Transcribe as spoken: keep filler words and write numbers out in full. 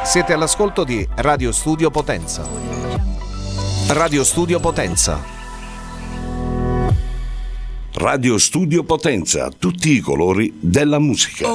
Siete all'ascolto di Radio Studio Potenza. Radio Studio Potenza. Radio Studio Potenza, tutti i colori della musica.